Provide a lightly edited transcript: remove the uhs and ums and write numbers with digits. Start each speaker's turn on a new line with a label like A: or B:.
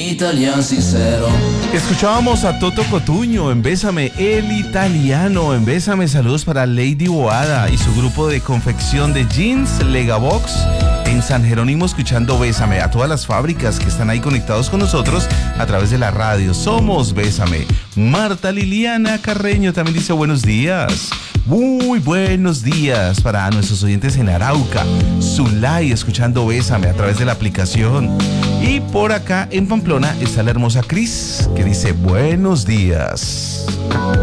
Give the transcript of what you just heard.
A: italiano sincero.
B: Escuchábamos a Toto Cotuño en Bésame, el italiano en Bésame. Saludos para Lady Boada y su grupo de confección de jeans Legabox en San Jerónimo, escuchando Bésame. A todas las fábricas que están ahí conectados con nosotros a través de la radio. Somos Bésame. Marta Liliana Carreño también dice buenos días. Muy buenos días para nuestros oyentes en Arauca. Zulay escuchando Bésame a través de la aplicación. Y por acá en Pamplona está la hermosa Cris, que dice buenos días.